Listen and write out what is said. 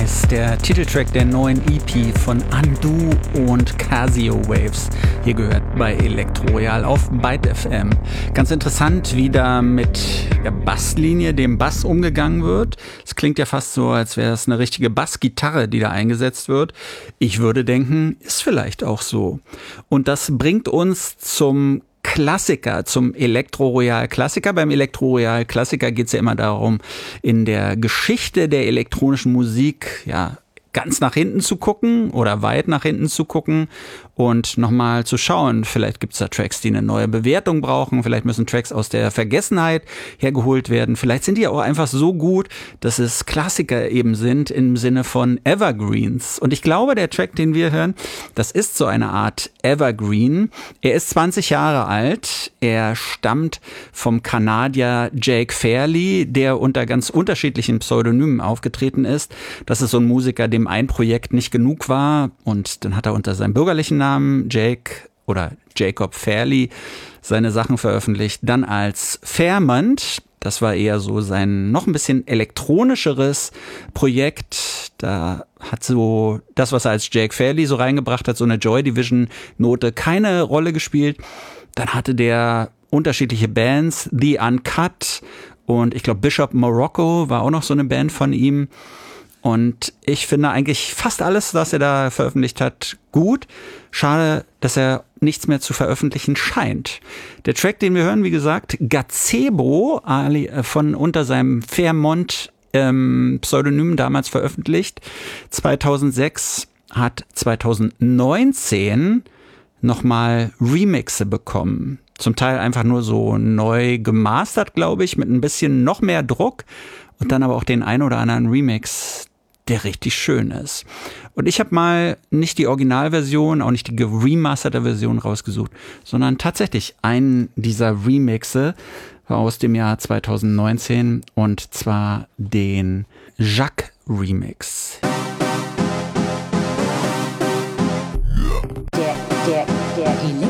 Eyes, der Titeltrack der neuen EP von Undo und Casio Waves. Hier gehört bei Elektroreal auf Byte FM. Ganz interessant, wie da mit der Basslinie, dem Bass umgegangen wird. Es klingt ja fast so, als wäre es eine richtige Bassgitarre, die da eingesetzt wird. Ich würde denken, ist vielleicht auch so. Und das bringt uns zum Klassiker, zum Elektroreal-Klassiker. Beim Elektroreal-Klassiker geht es ja immer darum, in der Geschichte der elektronischen Musik, ja, ganz nach hinten zu gucken oder weit nach hinten zu gucken und nochmal zu schauen. Vielleicht gibt es da Tracks, die eine neue Bewertung brauchen. Vielleicht müssen Tracks aus der Vergessenheit hergeholt werden. Vielleicht sind die auch einfach so gut, dass es Klassiker eben sind im Sinne von Evergreens. Und ich glaube, der Track, den wir hören, das ist so eine Art Evergreen. Er ist 20 Jahre alt. Er stammt vom Kanadier Jake Fairley, der unter ganz unterschiedlichen Pseudonymen aufgetreten ist. Das ist so ein Musiker, dem ein Projekt nicht genug war. Und dann hat er unter seinem bürgerlichen Namen Jake oder Jacob Fairley seine Sachen veröffentlicht. Dann als Fairmont, das war eher so sein noch ein bisschen elektronischeres Projekt. Da hat so das, was er als Jake Fairley so reingebracht hat, so eine Joy Division Note, keine Rolle gespielt. Dann hatte der unterschiedliche Bands, The Uncut und ich glaube Bishop Morocco war auch noch so eine Band von ihm. Und ich finde eigentlich fast alles, was er da veröffentlicht hat, gut. Schade, dass er nichts mehr zu veröffentlichen scheint. Der Track, den wir hören, wie gesagt, Gazebo, von unter seinem Fairmont Pseudonym damals veröffentlicht. 2006, hat 2019 nochmal Remixe bekommen. Zum Teil einfach nur so neu gemastert, glaube ich, mit ein bisschen noch mehr Druck. Und dann aber auch den ein oder anderen Remix, der richtig schön ist. Und ich habe mal nicht die Originalversion, auch nicht die geremasterte Version rausgesucht, sondern tatsächlich einen dieser Remixe aus dem Jahr 2019 und zwar den Jacques Remix. Der